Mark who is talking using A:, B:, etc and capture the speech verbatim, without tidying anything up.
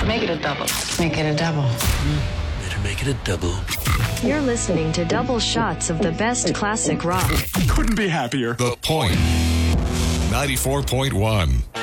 A: Make it a double.
B: Make it a double.
C: Mm, better make it a double.
D: You're listening to double shots of the best classic rock.
E: Couldn't be happier.
F: The Point. ninety-four point one.